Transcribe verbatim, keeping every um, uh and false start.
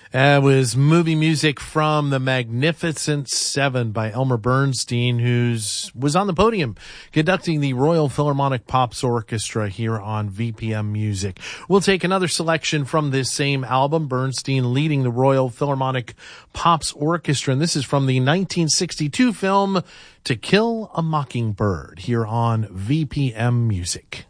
That was movie music from The Magnificent Seven by Elmer Bernstein, who's was on the podium conducting the Royal Philharmonic Pops Orchestra here on V P M Music. We'll take another selection from this same album, Bernstein leading the Royal Philharmonic Pops Orchestra, and this is from the nineteen sixty-two film To Kill a Mockingbird here on V P M Music.